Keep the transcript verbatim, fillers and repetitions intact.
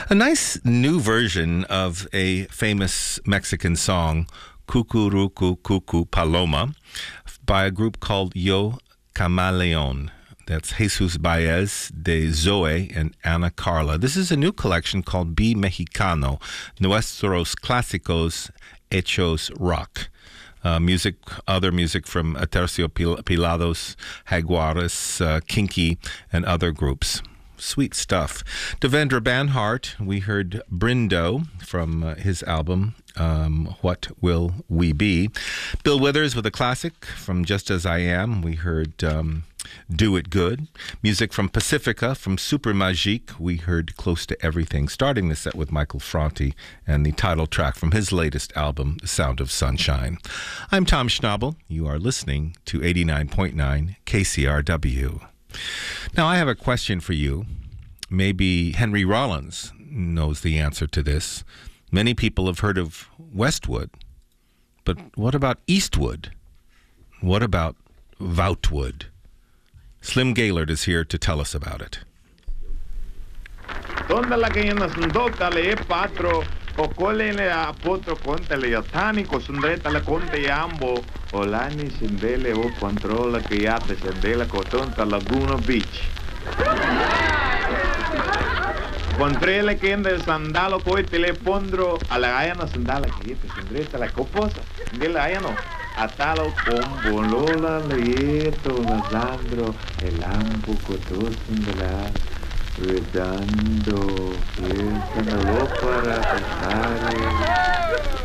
A nice new version of a famous Mexican song, Cucurucu Cucu Paloma, by a group called Yo Camaleon. That's Jesus Baez de Zoe and Ana Carla. This is a new collection called Be Mexicano, Nuestros Clásicos Hechos Rock. Uh, music, other music from Aterciopelados, Jaguares, uh, Kinky, and other groups. Sweet stuff. Devendra Banhart, we heard Brindo from uh, his album, um, What Will We Be? Bill Withers with a classic from Just As I Am. We heard um, Do It Good. Music from Pacifica, from Super Magique. We heard Close to Everything. Starting the set with Michael Franti and the title track from his latest album, The Sound of Sunshine. I'm Tom Schnabel. You are listening to eighty-nine point nine K C R W. Now, I have a question for you. Maybe Henry Rollins knows the answer to this. Many people have heard of Westwood, but what about Eastwood? What about Voutwood? Slim Gaylord is here to tell us about it. Donde la que llena sundoka le patro o cole le apotro conte le yatanico sundreta la conte yambo olani sindele o controla que yate sendela cotonta Laguna Beach. Contrele que en del sandalo coi telepondro a la gayana sandala que yete sundreta la coposa de la gayano atalo combo lola leyeto lazandro el ambo cotosin de la redando, piensa en la para pasar.